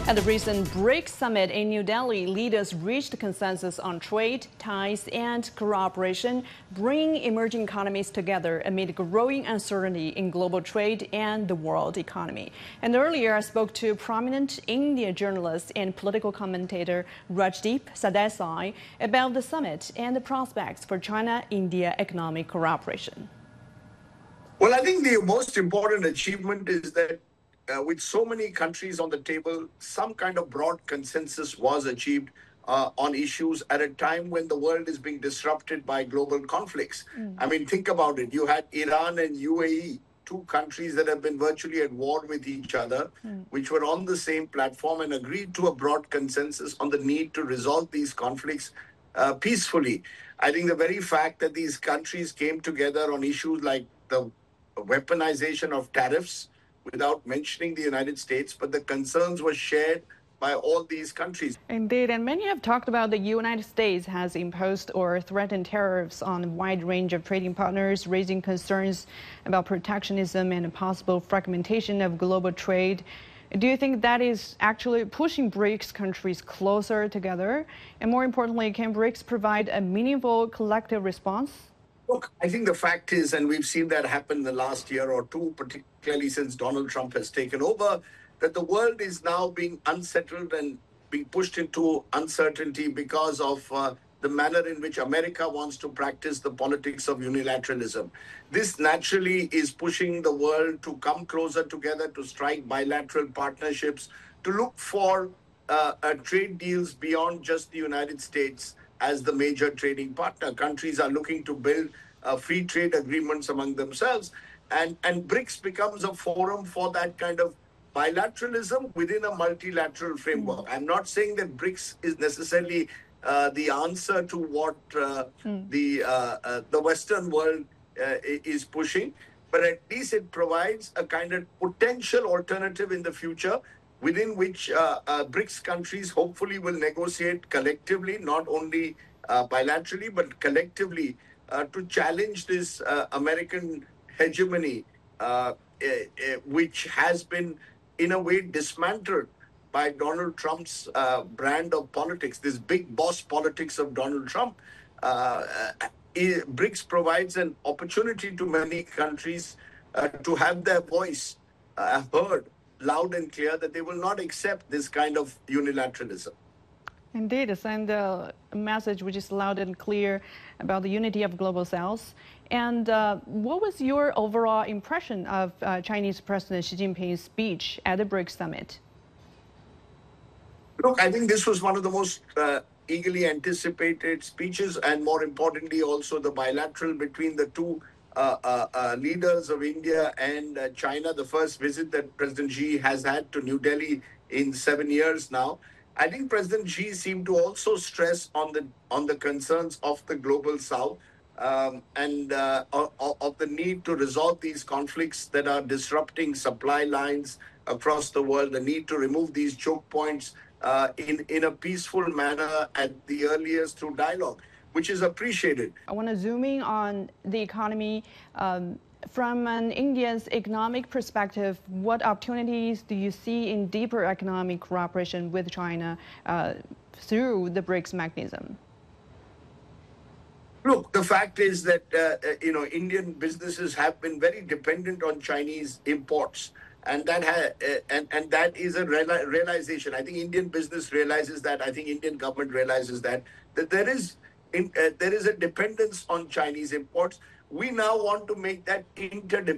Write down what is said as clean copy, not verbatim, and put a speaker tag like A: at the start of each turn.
A: At the recent BRICS summit in New Delhi, leaders reached consensus on trade, ties, and cooperation, bringing emerging economies together amid growing uncertainty in global trade and the world economy. And earlier, I spoke to prominent India journalist and political commentator Rajdeep Sardesai about the summit and the prospects for China-India economic cooperation.
B: Well, I think the most important achievement is that with so many countries on the table, some kind of broad consensus was achieved on issues at a time when the world is being disrupted by global conflicts. I mean, think about it. You had Iran and UAE, two countries that have been virtually at war with each other, which were on the same platform and agreed to a broad consensus on the need to resolve these conflicts peacefully. I think the very fact that these countries came together on issues like the weaponization of tariffs without mentioning the United States, but the concerns were shared by all these countries.
A: Indeed, and many have talked about the United States has imposed or threatened tariffs on a wide range of trading partners, raising concerns about protectionism and a possible fragmentation of global trade. Do you think that is actually pushing BRICS countries closer together? And more importantly, can BRICS provide a meaningful collective response?
B: Look, I think the fact is, and we've seen that happen in the last year or two, particularly since Donald Trump has taken over, that the world is now being unsettled and being pushed into uncertainty because of the manner in which America wants to practice the politics of unilateralism. This naturally is pushing the world to come closer together, to strike bilateral partnerships, to look for trade deals beyond just the United States as the major trading partner. Countries are looking to build free trade agreements among themselves. And BRICS becomes a forum for that kind of bilateralism within a multilateral framework. I'm not saying that BRICS is necessarily the answer to what the Western world is pushing, but at least it provides a kind of potential alternative in the future within which BRICS countries hopefully will negotiate collectively, not only bilaterally, but collectively to challenge this American hegemony, which has been, in a way, dismantled by Donald Trump's brand of politics, this big boss politics of Donald Trump. BRICS provides an opportunity to many countries to have their voice heard loud and clear, that they will not accept this kind of unilateralism.
A: Indeed, send a message which is loud and clear about the unity of global south. And what was your overall impression of Chinese President Xi Jinping's speech at the BRICS summit?
B: Look, I think this was one of the most eagerly anticipated speeches, and more importantly, also the bilateral between the two leaders of India and China, the first visit that President Xi has had to New Delhi in 7 years now. I think President Xi seemed to also stress on the concerns of the global South and of the need to resolve these conflicts that are disrupting supply lines across the world, the need to remove these choke points in a peaceful manner at the earliest through dialogue, which is appreciated.
A: I want to zoom in on the economy. From an Indian's economic perspective, what opportunities do you see in deeper economic cooperation with China through the BRICS mechanism?
B: Look, the fact is that Indian businesses have been very dependent on Chinese imports, and that is a realization. I think Indian business realizes that. I think Indian government realizes that there is a dependence on Chinese imports. We now want to make that interdependent.